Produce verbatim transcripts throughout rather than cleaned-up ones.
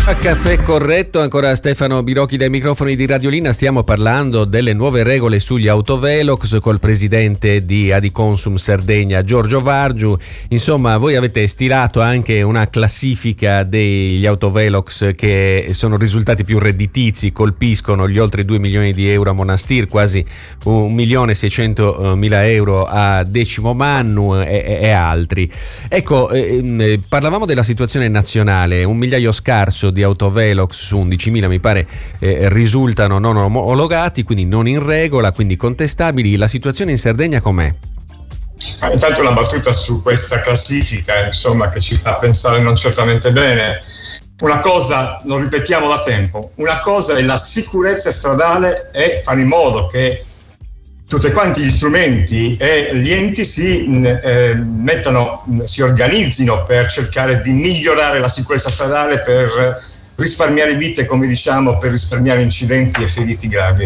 Caffè corretto, ancora Stefano Birocchi dai microfoni di Radiolina. Stiamo parlando delle nuove regole sugli autovelox col presidente di Adiconsum Sardegna, Giorgio Vargiu. Insomma, voi avete stilato anche una classifica degli autovelox che sono risultati più redditizi, colpiscono gli oltre due milioni di euro a Monastir, quasi un milione seicentomila euro a Decimo Mannu e, e altri. Ecco, eh, parlavamo della situazione nazionale, un migliaio scarso di autovelox su undicimila mi pare eh, risultano non omologati, quindi non in regola, quindi contestabili. La situazione in Sardegna com'è? Ah, intanto una battuta su questa classifica, insomma, che ci fa pensare non certamente bene. Una cosa, lo ripetiamo da tempo, una cosa è la sicurezza stradale e fare in modo che tutti quanti gli strumenti e gli enti si eh, mettano, si organizzino per cercare di migliorare la sicurezza stradale, per risparmiare vite, come diciamo, per risparmiare incidenti e feriti gravi.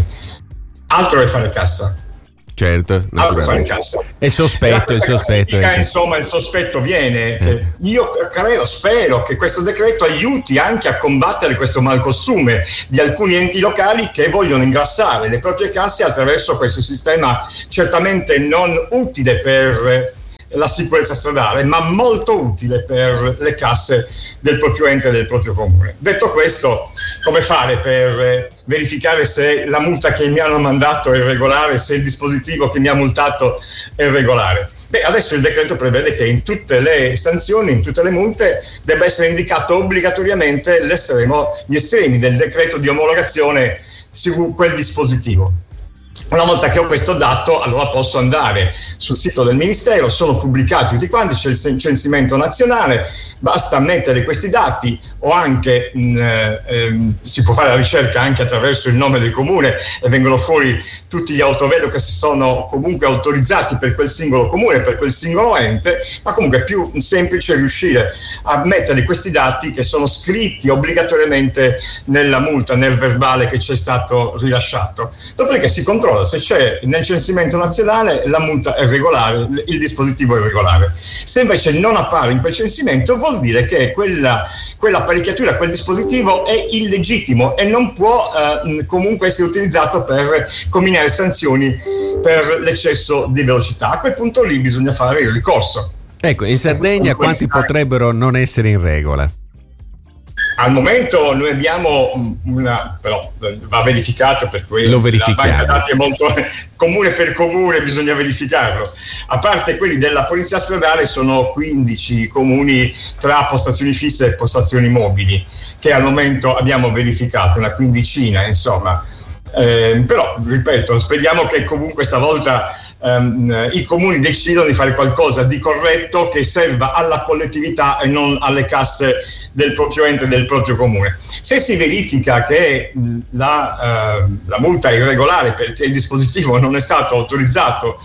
Altro è fare cassa. Certo, altro è fare cassa. E sospetto, il sospetto. È insomma, il sospetto viene. Eh. Io credo, spero che questo decreto aiuti anche a combattere questo malcostume di alcuni enti locali che vogliono ingrassare le proprie casse attraverso questo sistema certamente non utile per la sicurezza stradale, ma molto utile per le casse del proprio ente e del proprio comune. Detto questo, come fare per verificare se la multa che mi hanno mandato è regolare, se il dispositivo che mi ha multato è regolare? Beh, adesso il decreto prevede che in tutte le sanzioni, in tutte le multe, debba essere indicato obbligatoriamente l'estremo, gli estremi del decreto di omologazione su quel dispositivo. Una volta che ho questo dato, allora posso andare sul sito del Ministero, sono pubblicati tutti quanti, c'è il censimento nazionale, basta mettere questi dati, o anche mh, ehm, si può fare la ricerca anche attraverso il nome del comune e vengono fuori tutti gli autovelox che si sono comunque autorizzati per quel singolo comune, per quel singolo ente, ma comunque è più semplice riuscire a mettere questi dati che sono scritti obbligatoriamente nella multa, nel verbale che ci è stato rilasciato. Dopodiché si controlla se c'è nel censimento nazionale la multa è regolare, il dispositivo è regolare. Se invece non appare in quel censimento, vuol dire che quella, quella apparecchiatura, quel dispositivo è illegittimo e non può eh, comunque essere utilizzato per comminare sanzioni per l'eccesso di velocità. A quel punto lì bisogna fare il ricorso. Ecco, in Sardegna quanti potrebbero non essere in regola? Al momento noi abbiamo una, però va verificato, per cui lo verifichiamo. La banca dati è molto comune per comune, bisogna verificarlo. A parte quelli della polizia stradale, sono quindici comuni tra postazioni fisse e postazioni mobili che al momento abbiamo verificato, una quindicina insomma. Eh, però ripeto, speriamo che comunque stavolta Um, i comuni decidono di fare qualcosa di corretto che serva alla collettività e non alle casse del proprio ente, del proprio comune. Se si verifica che la, uh, la multa è irregolare perché il dispositivo non è stato autorizzato,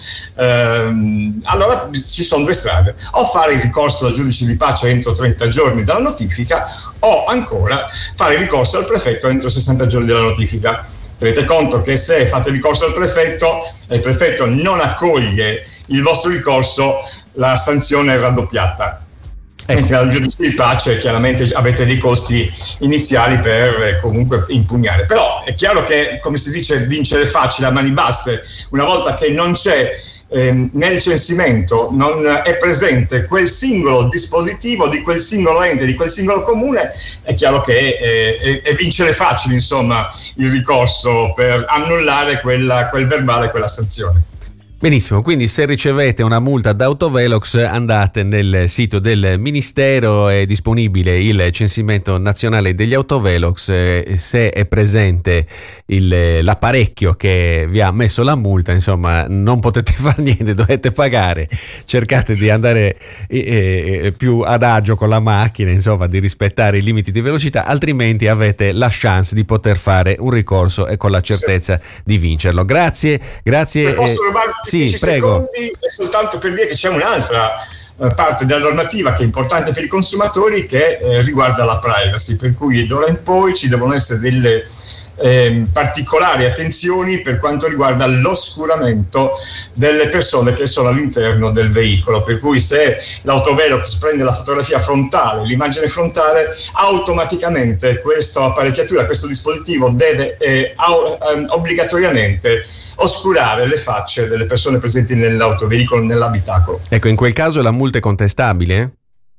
uh, allora ci sono due strade: o fare il ricorso al giudice di pace entro trenta giorni dalla notifica, o ancora fare il ricorso al prefetto entro sessanta giorni dalla notifica. Tenete conto che se fate ricorso al prefetto e il prefetto non accoglie il vostro ricorso, la sanzione è raddoppiata. Mentre al giudice di pace chiaramente avete dei costi iniziali per eh, comunque impugnare. Però è chiaro che, come si dice, vincere facile a mani basse. Una volta che non c'è eh, nel censimento, non è presente quel singolo dispositivo di quel singolo ente, di quel singolo comune, è chiaro che è, è, è vincere facile, insomma, il ricorso per annullare quella, quel verbale, quella sanzione. Benissimo, quindi se ricevete una multa da autovelox andate nel sito del Ministero, è disponibile il censimento nazionale degli autovelox, se è presente il, l'apparecchio che vi ha messo la multa, insomma non potete fare niente, dovete pagare, cercate di andare eh, eh, più ad agio con la macchina, insomma di rispettare i limiti di velocità, altrimenti avete la chance di poter fare un ricorso e con la certezza sì. di vincerlo. Grazie, grazie. Posso rubarti Sì, prego. Secondi, soltanto per dire che c'è un'altra eh, parte della normativa che è importante per i consumatori, che eh, riguarda la privacy, per cui d'ora in poi ci devono essere delle eh, particolari attenzioni per quanto riguarda l'oscuramento delle persone che sono all'interno del veicolo, per cui se l'autovelox prende la fotografia frontale, l'immagine frontale, automaticamente questa apparecchiatura, questo dispositivo deve eh, au- eh, obbligatoriamente oscurare le facce delle persone presenti nell'autoveicolo, nell'abitacolo. Ecco, in quel caso la multa è contestabile?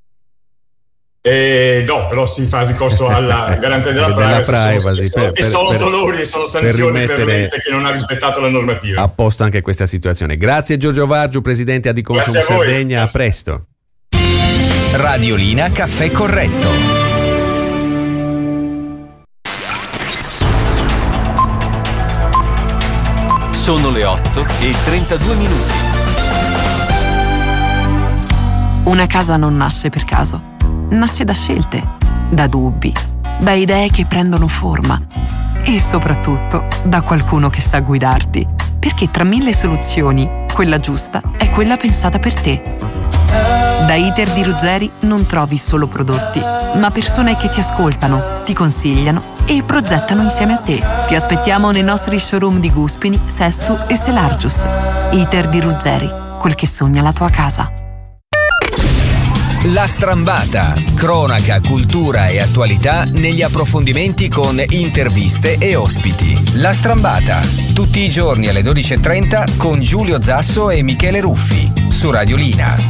Eh, no, però si fa ricorso alla garanzia della, della privacy, privacy sono, per, e sono per, dolori, sono sanzioni per, per l'ente che non ha rispettato la normativa. A posto anche questa situazione. Grazie Giorgio Vargiu, presidente Adiconsum Grazie a voi. Sardegna, Grazie. a presto. Radiolina Caffè Corretto. Sono le otto e trentadue minuti. Una casa non nasce per caso, nasce da scelte, da dubbi, da idee che prendono forma e soprattutto da qualcuno che sa guidarti, perché tra mille soluzioni, quella giusta è quella pensata per te. Da Iter di Ruggeri non trovi solo prodotti, ma persone che ti ascoltano, ti consigliano e progettano insieme a te. Ti aspettiamo nei nostri showroom di Guspini, Sestu e Selargius. Iter di Ruggeri, quel che sogna la tua casa. La Strambata, cronaca, cultura e attualità negli approfondimenti con interviste e ospiti. La Strambata, tutti i giorni alle dodici e trenta con Giulio Zasso e Michele Ruffi, su Radiolina.